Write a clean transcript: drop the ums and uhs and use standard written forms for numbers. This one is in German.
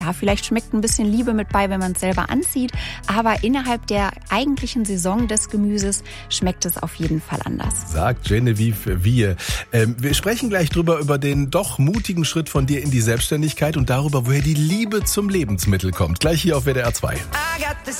Ja, vielleicht schmeckt ein bisschen Liebe mit bei, wenn man es selber anzieht, aber innerhalb der eigentlichen Saison des Gemüses schmeckt es auf jeden Fall anders. Sagt Genevieve Wir. Wir sprechen gleich über den doch mutigen Schritt von dir in die Selbstständigkeit und darüber, woher die Liebe zum Lebensmittel kommt. Gleich hier auf WDR 2.